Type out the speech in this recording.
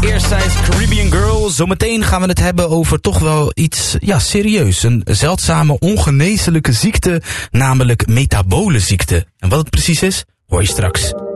Eerst zij is Caribbean Girl. Zometeen gaan we het hebben over toch wel iets serieus. Een zeldzame ongeneeslijke ziekte, namelijk metabole ziekte. En wat het precies is, hoor je straks.